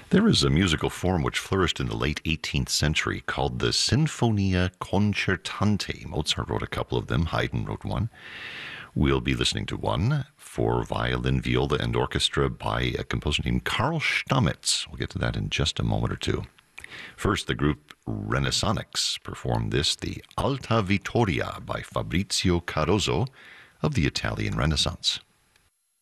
There is a musical form which flourished in the late 18th century called the Sinfonia Concertante. Mozart wrote a couple of them, Haydn wrote one. We'll be listening to one for violin, viola, and orchestra by a composer named Karl Stamitz. We'll get to that in just a moment or two. First, the group Renaissonics performed this, the Alta Vittoria by Fabrizio Carozzo of the Italian Renaissance.